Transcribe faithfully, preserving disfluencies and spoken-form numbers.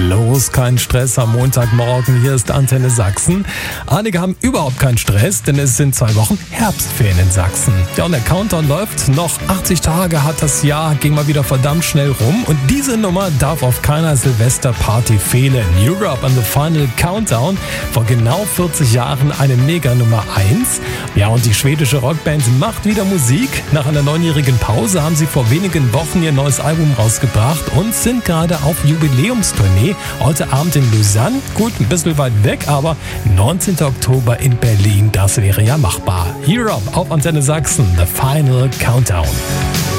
Bloß kein Stress am Montagmorgen. Hier ist Antenne Sachsen. Einige haben überhaupt keinen Stress, denn es sind zwei Wochen Herbstferien in Sachsen. Ja, und der Countdown läuft. Noch achtzig Tage hat das Jahr, ging mal wieder verdammt schnell rum. Und diese Nummer darf auf keiner Silvesterparty fehlen. Europe and the Final Countdown. Vor genau vierzig Jahren eine Mega Nummer eins. Ja, und die schwedische Rockband macht wieder Musik. Nach einer neunjährigen Pause haben sie vor wenigen Wochen ihr neues Album rausgebracht und sind gerade auf Jubiläumstournee. Heute Abend in Lausanne, gut, ein bisschen weit weg, aber neunzehnten Oktober in Berlin, das wäre ja machbar. Europe auf Antenne Sachsen, The Final Countdown.